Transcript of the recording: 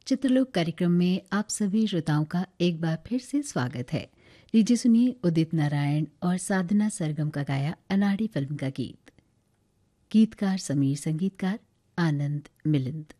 चित्रलोक कार्यक्रम में आप सभी श्रोताओं का एक बार फिर से स्वागत है। लीजिए सुनिए उदित नारायण और साधना सरगम का गाया अनाड़ी फिल्म का गीत। गीतकार समीर, संगीतकार आनंद मिलिंद।